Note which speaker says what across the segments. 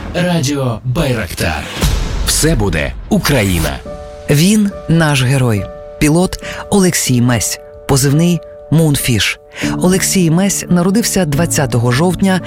Speaker 1: Радіо Байрактар. Все буде Україна.
Speaker 2: Він наш герой. Пілот Олексій Месь, позивний Мунфіш. Олексій Месь народився 20 жовтня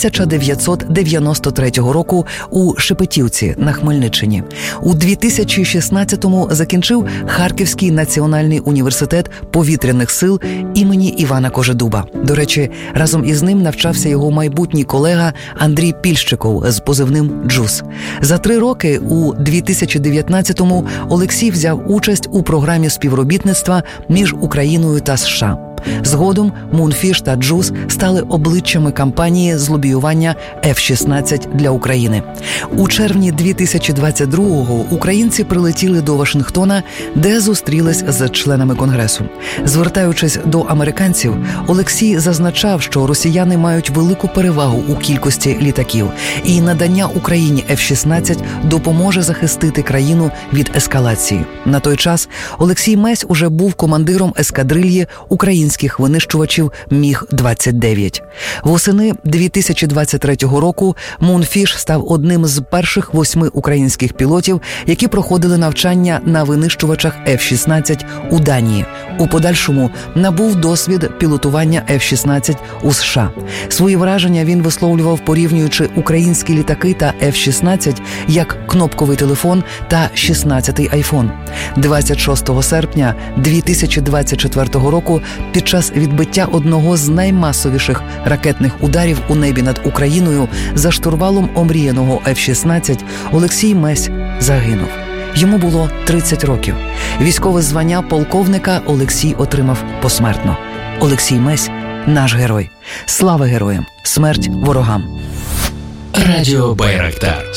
Speaker 2: 1993 року у Шепетівці на Хмельниччині. У 2016-му закінчив Харківський національний університет повітряних сил імені Івана Кожедуба. До речі, разом із ним навчався його майбутній колега Андрій Пільщиков з позивним Джус. За 3 роки у 2019-му Олексій взяв участь у програмі співробітництва між Україною та США. Згодом Мунфіш та Джус стали обличчями кампанії з лобіювання F-16 для України. У червні 2022-го українці прилетіли до Вашингтона, де зустрілись з членами Конгресу. Звертаючись до американців, Олексій зазначав, що росіяни мають велику перевагу у кількості літаків, і надання Україні F-16 допоможе захистити країну від ескалації. На той час Олексій Месь уже був командиром ескадрильї українських винищувачів Міг-29. Восени 2023 року Мунфіш став одним з перших 8 українських пілотів, які проходили навчання на винищувачах F-16 у Данії. У подальшому набув досвід пілотування F-16 у США. Свої враження він висловлював, порівнюючи українські літаки та F-16 як кнопковий телефон та 16-й айфон. 26 серпня 2024 року під час відбиття одного з наймасовіших ракетних ударів у небі над Україною за штурвалом омріяного F-16 Олексій Месь загинув. Йому було 30 років. Військове звання полковника Олексій отримав посмертно. Олексій Месь – наш герой. Слава героям! Смерть ворогам!
Speaker 1: Радіо Байрактар.